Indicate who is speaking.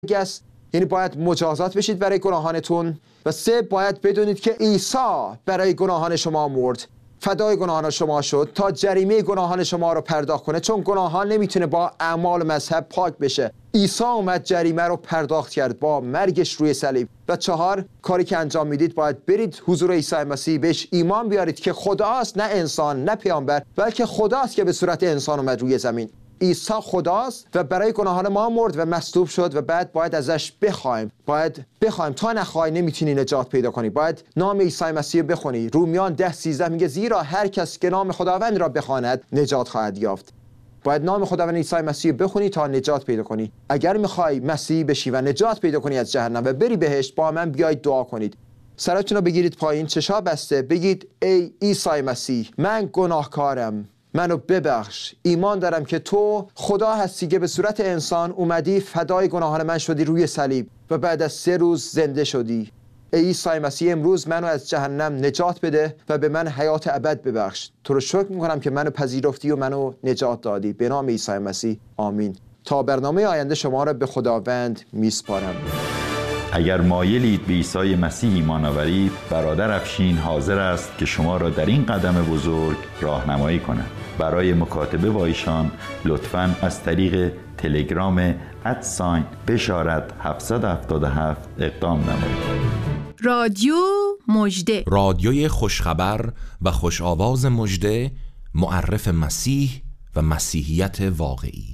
Speaker 1: است، یعنی باید مجازات بشید برای گناهانتون. و 3 باید بدونید که عیسی برای گناهان شما مرد، فدای گناهان شما شد تا جریمه گناهان شما رو پرداخت کنه، چون گناهان نمیتونه با اعمال مذهب پاک بشه. عیسی اومد جریمه رو پرداخت کرد با مرگش روی صلیب. و 4 کاری که انجام میدید، باید برید حضور عیسی مسیح، بهش ایمان بیارید که خداست، نه انسان، نه پیامبر، بلکه خداست که به صورت انسان اومد روی زمین. عیسی خداست و برای گناهان ما مرد و مصلوب شد و بعد باید ازش بخوایم. تا نخوای نمیتونی نجات پیدا کنی. باید نام عیسی مسیح بخونی. رومیان 10:13 میگه زیرا هر کس که نام خداوند را بخواند نجات خواهد یافت. باید نام خداوند عیسی مسیح بخونی تا نجات پیدا کنی. اگر میخوای مسیحی بشی و نجات پیدا کنی از جهنم و بری بهشت، با من بیایید دعا کنید. سرتون رو بگیرید پایین، چشا بسته، بگید ای عیسی مسیح، من گناهکارم، منو ببخش. ایمان دارم که تو خدا هستی که به صورت انسان اومدی، فدای گناهان من شدی روی صلیب و بعد از 3 روز زنده شدی. ای عیسی مسیح، امروز منو از جهنم نجات بده و به من حیات ابد ببخش. تو رو شکر میکنم که منو پذیرفتی و منو نجات دادی. به نام عیسی مسیح، آمین. تا برنامه آینده شما را به خداوند میسپارم.
Speaker 2: اگر مایلید به عیسی مسیح ایمان آورید، برادر افشین حاضر است که شما را در این قدم بزرگ راهنمایی کند. برای مکاتبه با ایشان لطفاً از طریق تلگرام @بشارت 777 اقدام نمایید.
Speaker 3: رادیو مژده،
Speaker 4: رادیوی خوشخبر و خوش آواز مژده، معرف مسیح و مسیحیت واقعی.